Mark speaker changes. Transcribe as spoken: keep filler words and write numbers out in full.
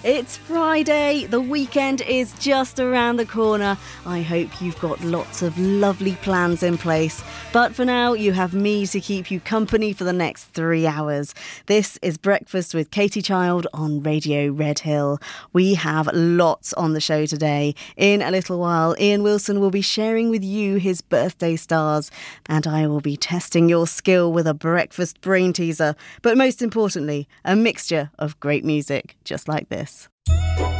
Speaker 1: It's Friday, the weekend is just around the corner. I hope you've got lots of lovely plans in place. But for now, you have me to keep you company for the next three hours. This is Breakfast with Katie Child on Radio Red Hill. We have lots on the show today. In a little while, Ian Wilson will be sharing with you his birthday stars, and I will be testing your skill with a breakfast brain teaser. But most importantly, a mixture of great music, just like this.